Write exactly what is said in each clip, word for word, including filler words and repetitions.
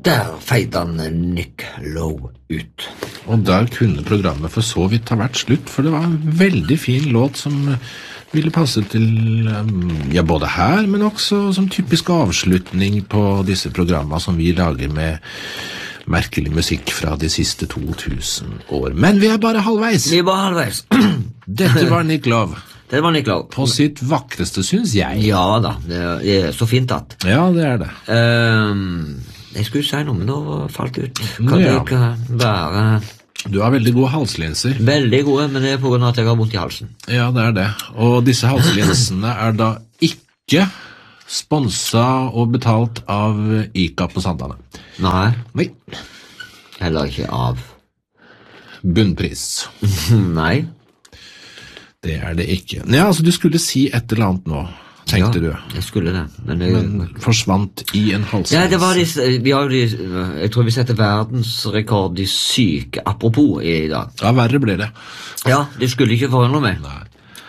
Der feide han Nick Lowe ut. Og der kunne programmet for så vidt ha vært slutt, for det var en veldig fin låt som ville passe til, ja, både her, men også som typisk avslutning på disse programmene som vi lager med merkelig musikk fra de siste to tusen år. Men vi er bare halvveis. Vi er bare halvveis. Dette var Nick Lowe. Det var Nick Lowe. På sitt vakreste, synes jeg. Ja da, det er, det er så fint at. Ja, det er det. Um, jeg skulle si noe, men nå falt det ut. Kan ja. det ikke være... Du har veldig gode halslinser. Veldig gode, men det er på grunn av at jeg har vondt i halsen. Ja, det er det. Og disse halslinsene er da ikke sponset og betalt av ICA på Sandane. Nei. Nei. Heller ikke av... Bunnpris. Nei. Det er det ikke. Ja, altså du skulle si et eller annet nå, tenkte ja, du. Jeg skulle det. Men, det, men forsvant i en halslins. Ja, det var de, vi har de, jeg tror vi setter verdensrekord i syke apropos i dag. Ja, verre blir det. Ja, det skulle ikke forundre meg. Nei.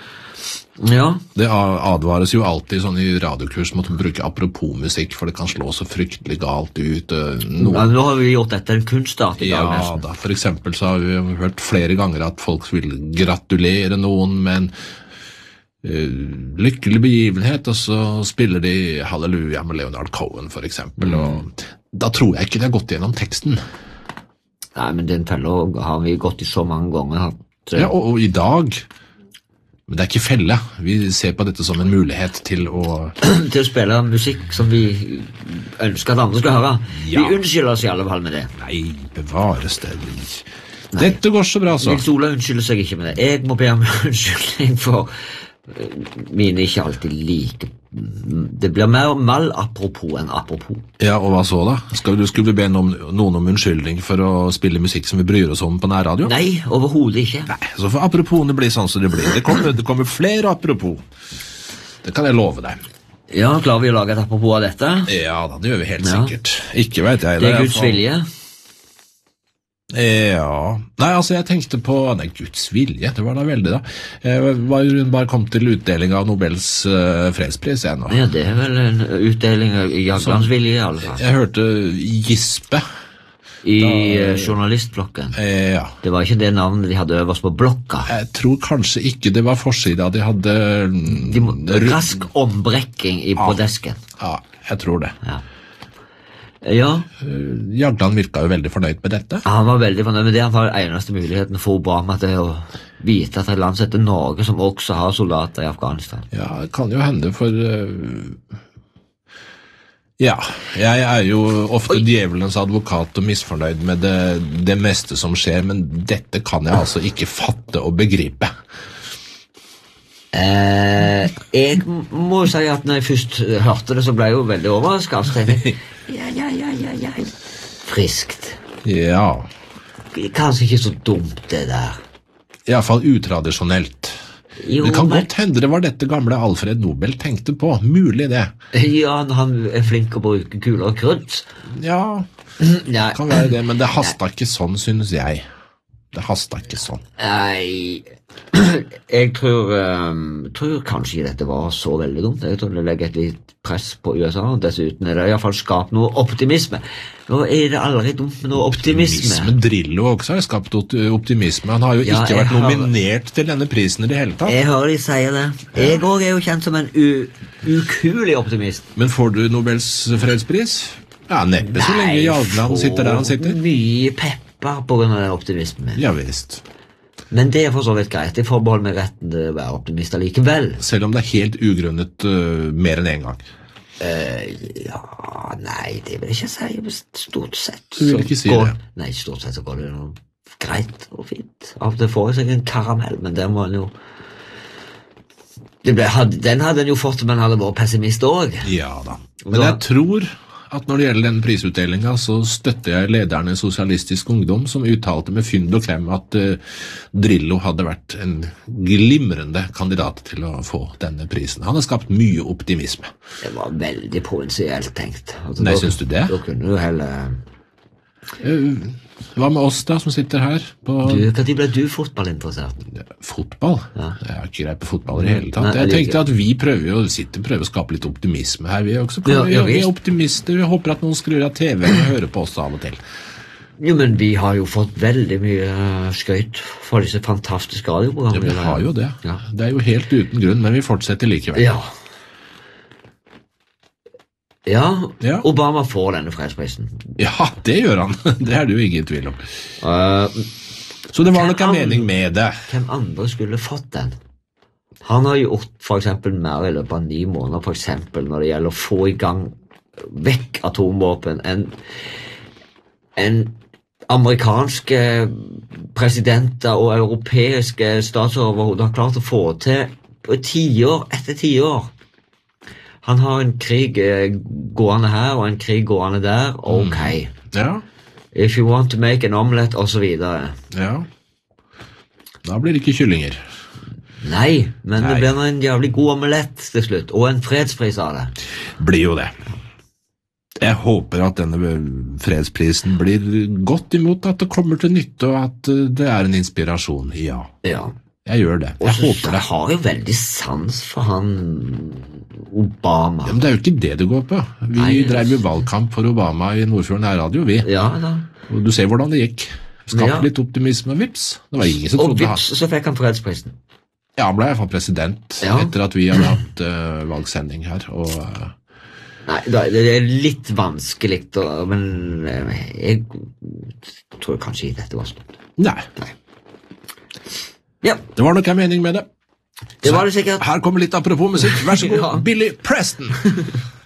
Ja. Det advares jo alltid sånn i radiokurs mot å bruke apropos-musikk, for det kan slå så fryktelig galt ut. Noen... Ja, nå har vi gjort dette en kunstart i dag, ja, nesten. Da, for eksempel så har vi hørt flere ganger at folk vil gratulere noen med en uh, lykkelig begivenhet, og så spiller de Halleluja med Leonard Cohen, for eksempel, mm. og da tror jeg ikke de har gått gjennom teksten. Nei, men den fella har vi gått i så mange ganger. Så... Ja, og, og i dag... Men det er ikke felle. Vi ser på dette som en mulighet til å... til å spille musikk som vi ønsker at andre skal høre. Ja. Vi unnskylder oss i alle fall med det. Nei, bevares det. Dette går så bra, så. Nils Ola unnskylder seg ikke med det. Jeg må be om unnskyldning for mine ikke alltid like... Det blir mer mal apropos enn apropos. Ja, og hva så da? Skal du skulle be noen, noen om unnskyldning for å spille musikk som vi bryr oss om på nærradio? Nei, overhodet ikke. Nei, så får apropos bli sånn som det blir. Det kommer, det kommer flere apropos. Det kan jeg love deg. Ja, klarer vi å lage et apropos av dette? Ja, da, det gjør vi helt ja. sikkert. Ikke vet jeg. Det er Guds vilje. Ja, nei, altså jeg tenkte på, nei, Guds vilje, det var da veldig da. Jeg var jo bare kom til utdeling av Nobels uh, fredspris igjen nå. Ja, det er vel en utdeling av Jaglands vilje i alle fall. Jeg hørte gispe. I da, journalistblokken. Eh, ja. Det var ikke det navnet de hadde øverst på blokka. Jeg tror kanskje ikke det var forsida, de hadde... De må, rask ombrekking i, på ja. desken. Ja, jeg tror det. Ja. Ja. Jagland virka jo veldig fornøyd med dette. Han var veldig fornøyd med det. Han var eneste muligheten for Obama til å vite at et land heter Norge, som også har soldater i Afghanistan. Ja, det kan jo hende for... Uh... Ja, jeg er jo ofte Oi. Djevelens advokat og misfornøyd med det, det meste som skjer, men dette kan jeg altså ikke fatte og begripe. Eh, jeg må si at når jeg først hørte det, så ble jeg jo veldig overrasket. Ja, ja, ja, ja, ja. Friskt. Ja. Kanskje ikke så dumt det der. I hvert fall utradisjonelt. Jo, det kan men... godt hende det var dette gamle Alfred Nobel tenkte på. Mulig det. Ja, han er flink å bruke kuler og krutt. Ja, det kan være det, men det hastet ikke sånn, synes jeg. Det hastet ikke sånn. Nei, jeg tror, um, tror kanskje dette var så veldig dumt. Jeg tror det legger et litt press på U S A, og dessuten er det i hvert fall skapt noe optimisme. Nå er det aldri dumt med noe optimisme. Optimisme, Drillo også har skapt optimisme. Han har jo ja, ikke vært nominert har... til denne prisen i det hele tatt. Jeg hører de sier det. Jeg også er jo kjent som en u ukulig optimist. Men får du Nobels fredspris? Ja, neppe så lenge Jagland sitter der han sitter. Mye pepper på grunn av den optimismen. Ja, visst. Men det er for så vidt greit. Jeg forbeholder meg retten til å være optimist likevel. Selv om det er helt ugrunnet uh, mer enn en gang. Uh, ja, nei, det vil jeg ikke si. Stort sett. Du vil ikke si går, det? Nei, stort sett så går det noe greit og fint. Av og til får jeg seg en karamell, men der må han jo... Det ble, had, den hadde han jo fått, men han hadde vært pessimist også. Ja da. Men jeg tror... at når det gjelder den prisutdelingen, så støtter jeg lederen i Sosialistisk Ungdom, som uttalte med fynd og klem at uh, Drillo hadde vært en glimrende kandidat til å få denne prisen. Han har skapt mye optimisme. Det var veldig provinsielt tenkt. Altså, Nei, da, synes du det? Da kunne du heller... Eh, Hva med oss da, som sitter her på Du, hva tid ble du fotballinteressert? fotball? Ja. Jeg er ikke grei på fotball i det hele tatt. Nei, Jeg det er tenkte at vi prøver jo å sitte prøver å skape litt optimisme her. Vi er også Ja, ja, vi er visst. optimister. Vi håper at noen skrur av T V-en og hører på oss av og til. Jo, men vi har jo fått veldig mye eh, skøyt for disse fantastiske Ja, radioprogrammene. vi har jo det. Ja. Det er jo helt uten grunn, men vi fortsetter likevel. Ja. Ja, Ja. Obama får denne fredsprisen. Ja, det gjør han. Det er det jo ingen tvil om. Uh, Så det var nok en Hvem mening med det. hvem andre skulle fått den? Han har gjort for eksempel mer i løpet av ni måneder, for eksempel når det gjelder å få i gang vekk atomvåpen, enn en amerikanske presidenter og europeiske statsoverhoder har klart å få til på tiår etter tiår. Han har en krig eh, gående her og en krig gående der. Ok. Ja, If you want to make an omelette, og så videre. ja. Da blir det ikke kyllinger. Nei, men Nei. det blir en jævlig god omelett til slutt, og en fredspris av det. Blir jo det. Jeg håper at denne fredsprisen blir godt imot, at det kommer til nytte, og at eh, det er en inspirasjon. Ja, Ja. jeg gjør det. Og Jeg så håper det. jeg har jo veldig sans for han Obama. Ja, men det er jo ikke det det går på. Vi Nei. drev jo valgkamp for Obama i Nordfjord nærradio, vi. Ja da. Og du ser hvordan det gikk. Skapte Ja. litt optimisme, vips. Det var ingen som Og trodde han. vips, så fikk han fredsprisen. Ja, han ble i hvert fall president Ja. etter at vi hadde hatt uh, valgsending her. Og uh, Nei, da- det er litt vanskelig, å- men eh, jeg tror kanskje ikke dette var slutt. nei, Ja, det var nok en mening med det. det Så var det sikkert. Her kommer litt apropos musikk. Vær så god, Ja. Billy Preston.